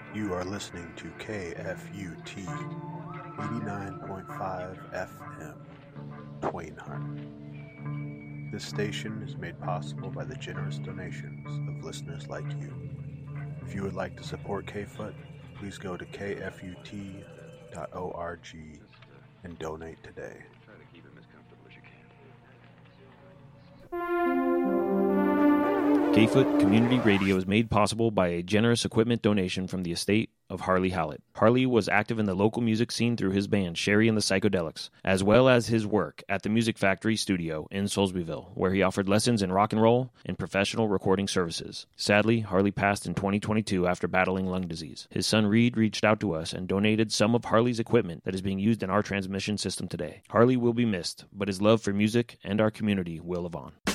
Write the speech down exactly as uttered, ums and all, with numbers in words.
You are listening to K F U T eighty-nine point five F M, Twain This station is made possible by the generous donations of listeners like you. If you would like to support K F U T, please go to k f u t dot org and donate today. K F U T Community Radio is made possible by a generous equipment donation from the estate of Harley Hallett. Harley was active in the local music scene through his band Sherry and the Psychedelics, as well as his work at the Music Factory studio in Soulsbyville, where he offered lessons in rock and roll and professional recording services. Sadly, Harley passed in twenty twenty-two after battling lung disease. His son Reed reached out to us and donated some of Harley's equipment that is being used in our transmission system today. Harley will be missed, but his love for music and our community will live on.